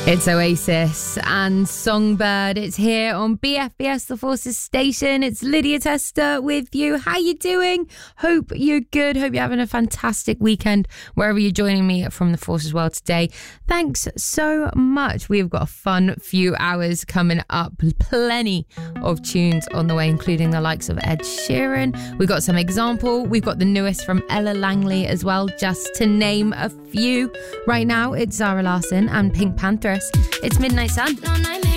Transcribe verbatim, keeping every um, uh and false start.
It's Oasis and Songbird. It's here on B F B S The Forces station. It's Lydia Tester with you. How you doing? Hope you're good. Hope you're having a fantastic weekend wherever you're joining me from the Forces world today. Thanks so much. We've got a fun few hours coming up. Plenty of tunes on the way, including the likes of Ed Sheeran. We've got some example. We've got the newest from Ella Langley as well, just to name a few. Right now, it's Zara Larsson and Pink Pantheress. It's Midnight Sun.